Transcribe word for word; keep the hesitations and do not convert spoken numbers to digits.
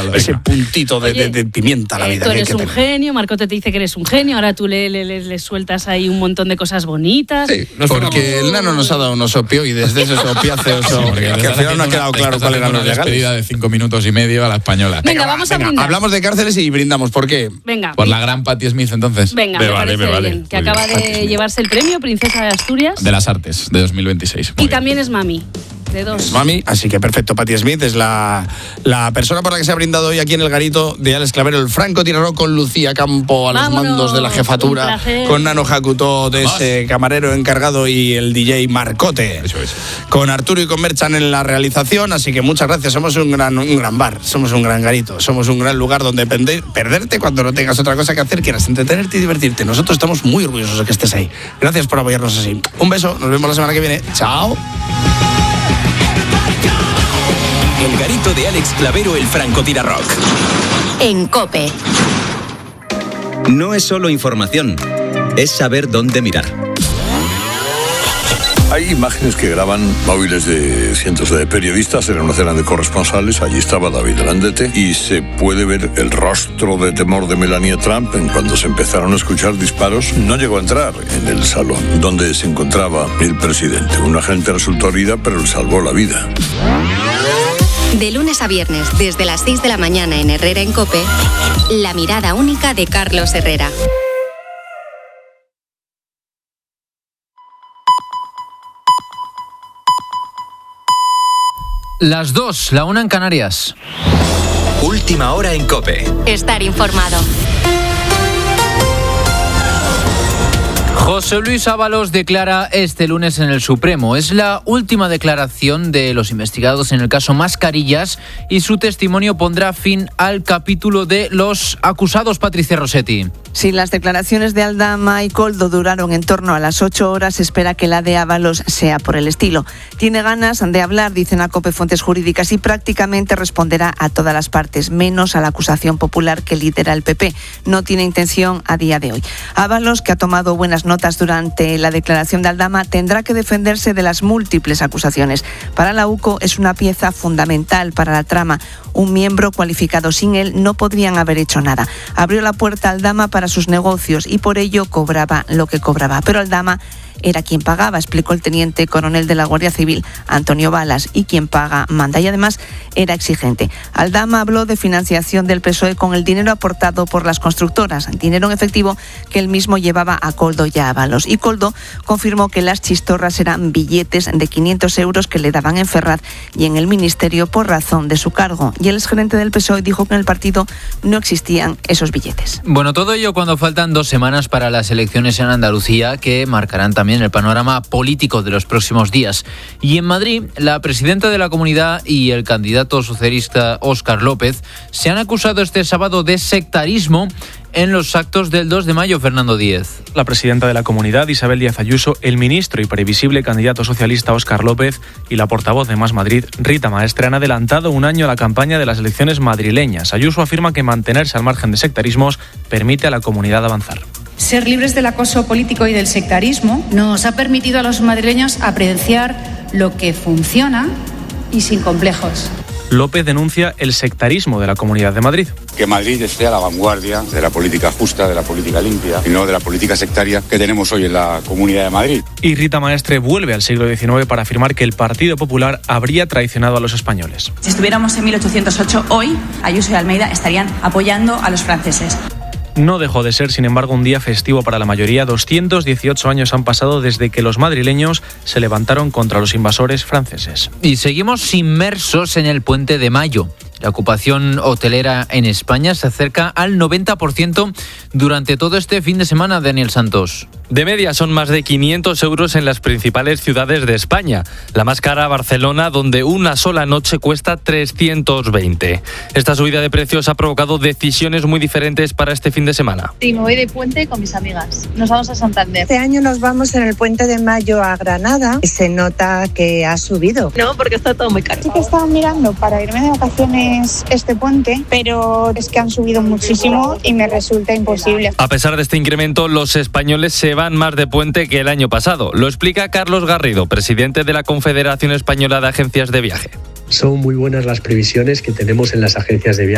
ese puntito de, Oye, de, de pimienta a la eh, vida. Tú eres que un tener. genio, Marcote te dice que eres un genio, ahora tú le, le, le, le sueltas ahí un montón de cosas bonitas. Sí, porque el nano nos ha dado unos opioides, de esos opiáceos, sí, que, que al final no ha quedado claro cuál eran los legales. Despedida de cinco minutos y medio a la española. Venga, venga vamos venga, a brindar. Hablamos de cárceles y brindamos. ¿Por qué? Venga. Por la gran Patti Smith, entonces. Venga, me, me vale, me vale. Bien, que Muy acaba bien. de llevarse el premio Princesa de Asturias. De las Artes, de dos mil veintiséis. Muy y bien. También es mami. De dos. Es mami, así que perfecto. Patti Smith es la, la persona por la que se ha brindado hoy aquí en el garito de Alex Clavero, el francotirador, con Lucía Campo a los Vámonos, mandos de la jefatura, con Nano Jacuto de ese camarero encargado y el D J Marcote. Eso es. Con Arturo y con Merchan en la realización, así que muchas gracias. Somos un gran, un gran bar, somos un gran garito, somos un gran lugar donde pender, perderte cuando no tengas otra cosa que hacer, quieras entretenerte y divertirte. Nosotros estamos muy orgullosos de que estés ahí. Gracias por apoyarnos así. Un beso, nos vemos la semana que viene. Chao. El garito de Alex Clavero, el francotirador. En COPE. No es solo información, es saber dónde mirar. Hay imágenes que graban móviles de cientos de periodistas en una cena de corresponsales. Allí estaba David Landete y se puede ver el rostro de temor de Melania Trump en cuando se empezaron a escuchar disparos. No llegó a entrar en el salón donde se encontraba el presidente. Un agente resultó herida, pero le salvó la vida. De lunes a viernes, desde las seis de la mañana en Herrera en COPE, la mirada única de Carlos Herrera. Las dos, la una en Canarias. Última hora en COPE. Estar informado. José Luis Ábalos declara este lunes en el Supremo. Es la última declaración de los investigados en el caso Mascarillas y su testimonio pondrá fin al capítulo de los acusados. Patricia Rossetti. Si las declaraciones de Aldama y Koldo duraron en torno a las ocho horas, se espera que la de Ábalos sea por el estilo. Tiene ganas de hablar, dicen a COPE fuentes jurídicas, y prácticamente responderá a todas las partes, menos a la acusación popular que lidera el P P. No tiene intención a día de hoy. Ábalos, que ha tomado buenas notas durante la declaración de Aldama, tendrá que defenderse de las múltiples acusaciones. Para la U C O es una pieza fundamental para la trama. Un miembro cualificado, sin él no podrían haber hecho nada. Abrió la puerta a Aldama para sus negocios y por ello cobraba lo que cobraba. Pero Aldama era quien pagaba, explicó el teniente coronel de la Guardia Civil, Antonio Balas, y quien paga manda, y además era exigente. Aldama habló de financiación del P S O E con el dinero aportado por las constructoras, dinero en efectivo que él mismo llevaba a Koldo y a Ábalos. Y Koldo confirmó que las chistorras eran billetes de quinientos euros que le daban en Ferraz y en el Ministerio por razón de su cargo. Y el exgerente del P S O E dijo que en el partido no existían esos billetes. Bueno, todo ello cuando faltan dos semanas para las elecciones en Andalucía, que marcarán también el panorama político de los próximos días. Y en Madrid, la presidenta de la Comunidad y el candidato socialista Óscar López se han acusado este sábado de sectarismo en los actos del dos de mayo. Fernando Díez. La presidenta de la Comunidad, Isabel Díaz Ayuso, el ministro y previsible candidato socialista Óscar López y la portavoz de Más Madrid, Rita Maestre, han adelantado un año a la campaña de las elecciones madrileñas. Ayuso afirma que mantenerse al margen de sectarismos permite a la comunidad avanzar. Ser libres del acoso político y del sectarismo nos ha permitido a los madrileños apreciar lo que funciona y sin complejos. López denuncia el sectarismo de la Comunidad de Madrid. Que Madrid esté a la vanguardia de la política justa, de la política limpia y no de la política sectaria que tenemos hoy en la Comunidad de Madrid. Y Rita Maestre vuelve al siglo diecinueve para afirmar que el Partido Popular habría traicionado a los españoles. Si estuviéramos en mil ochocientos ocho, hoy Ayuso y Almeida estarían apoyando a los franceses. No dejó de ser, sin embargo, un día festivo para la mayoría. doscientos dieciocho años han pasado desde que los madrileños se levantaron contra los invasores franceses. Y seguimos inmersos en el Puente de Mayo. La ocupación hotelera en España se acerca al noventa por ciento durante todo este fin de semana, Daniel Santos. De media son más de quinientos euros en las principales ciudades de España. La más cara, Barcelona, donde una sola noche cuesta trescientos veinte. Esta subida de precios ha provocado decisiones muy diferentes para este fin de semana. Sí, me voy de puente con mis amigas. Nos vamos a Santander. Este año nos vamos en el Puente de Mayo a Granada. Se nota que ha subido. No, porque está todo muy caro. Sí que estaba mirando para irme de vacaciones este puente, pero es que han subido muchísimo y me resulta imposible. A pesar de este incremento, los españoles se van más de puente que el año pasado. Lo explica Carlos Garrido, presidente de la Confederación Española de Agencias de Viaje. Son muy buenas las previsiones que tenemos en las agencias de viaje.